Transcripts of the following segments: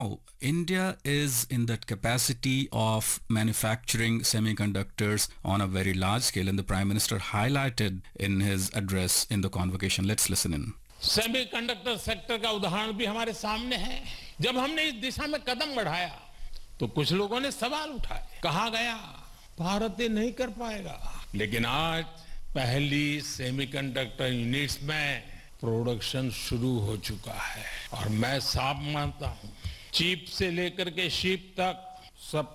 India is in that capacity of manufacturing semiconductors on a very large scale, and the Prime Minister highlighted in his address in the convocation. Let's listen in. Semiconductor sector का उदाहरण भी हमारे सामने है. जब हमने इस दिशा में कदम बढ़ाया तो कुछ लोगों ने सवाल उठाए. कहा गया भारत ये नहीं कर पाएगा. लेकिन आज पहली सेमीकंडक्टर यूनिट्स में प्रोडक्शन शुरू हो चुका है और मैं साफ मानता हूं चिप से लेकर के शिप तक सब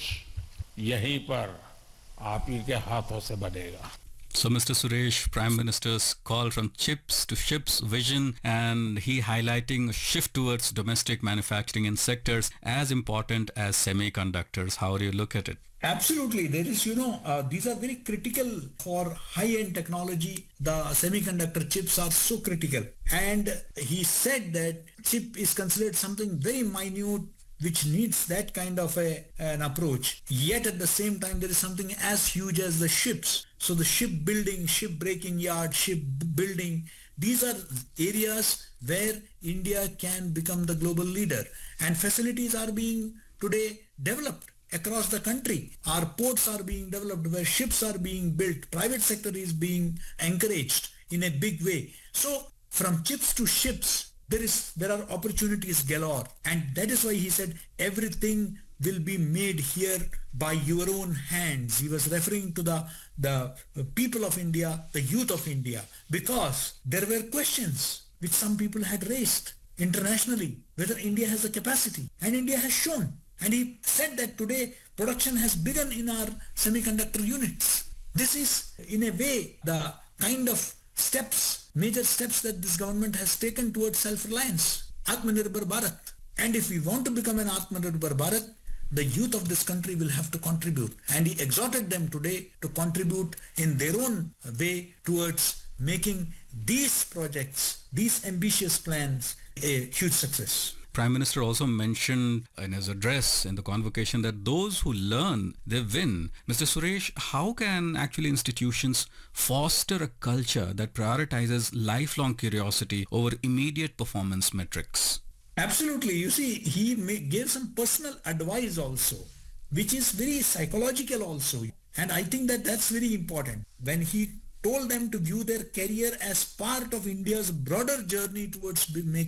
कुछ यहीं पर आप ही के हाथों से बनेगा. So Mr. Suresh, Prime Minister's call from chips to ships vision, and he highlighting a shift towards domestic manufacturing in sectors as important as semiconductors. How do you look at it? Absolutely. There is, these are very critical for high-end technology. The semiconductor chips are so critical. And he said that chip is considered something very minute which needs that kind of an approach. Yet at the same time, there is something as huge as the ships. So the ship building, ship breaking yard, ship building, these are areas where India can become the global leader. And facilities are being today developed across the country. Our ports are being developed where ships are being built. Private sector is being encouraged in a big way. So from chips to ships, there are opportunities galore, and that is why he said everything will be made here by your own hands. He was referring to the people of India, the youth of India, because there were questions which some people had raised internationally whether India has the capacity, and India has shown. And he said that today production has begun in our semiconductor units. This is in a way the kind of major steps that this government has taken towards self-reliance, Atmanirbhar Bharat. And if we want to become an Atmanirbhar Bharat, the youth of this country will have to contribute. And he exhorted them today to contribute in their own way towards making these projects, these ambitious plans, a huge success. Prime Minister also mentioned in his address in the convocation that those who learn, they win. Mr. Suresh, how can actually institutions foster a culture that prioritizes lifelong curiosity over immediate performance metrics? Absolutely. You see, he gave some personal advice also, which is very psychological also. And I think that that's very important. When he told them to view their career as part of India's broader journey towards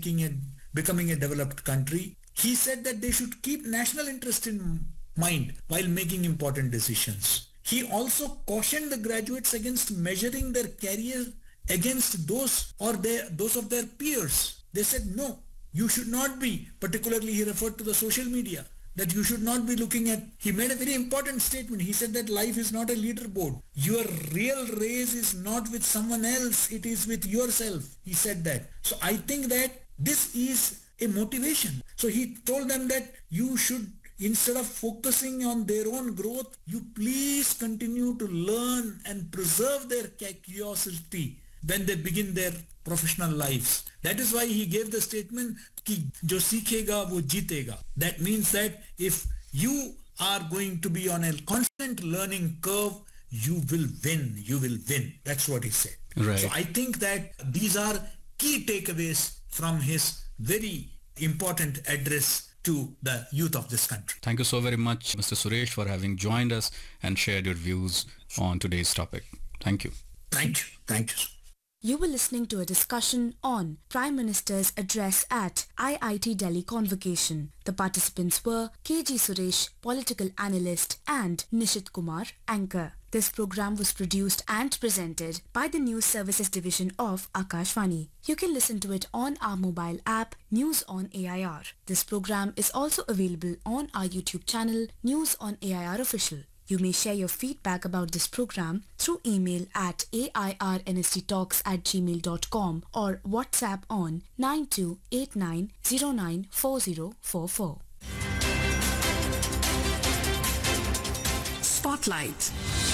becoming a developed country, he said that they should keep national interest in mind while making important decisions. He also cautioned the graduates against measuring their career against those of their peers. They said, no, you should not be, particularly he referred to the social media, that you should not be looking at, he made a very important statement. He said that life is not a leaderboard. Your real race is not with someone else, it is with yourself. He said that. So I think that this is a motivation. So he told them that you should, instead of focusing on their own growth, you please continue to learn and preserve their curiosity when they begin their professional lives. That is why he gave the statement, ki jo seekhega wo jeetega. That means that if you are going to be on a constant learning curve, you will win. You will win. That's what he said. Right. So I think that these are key takeaways from his very important address to the youth of this country. Thank you so very much, Mr. Suresh, for having joined us and shared your views on today's topic. Thank you. Thank you. Thank you. You were listening to a discussion on Prime Minister's address at IIT Delhi Convocation. The participants were KG Suresh, political analyst, and Nishit Kumar, anchor. This program was produced and presented by the News Services Division of Akashvani. You can listen to it on our mobile app, News on AIR. This program is also available on our YouTube channel, News on AIR Official. You may share your feedback about this program through email at airnsttalks@gmail.com or WhatsApp on 9289094044. Spotlight.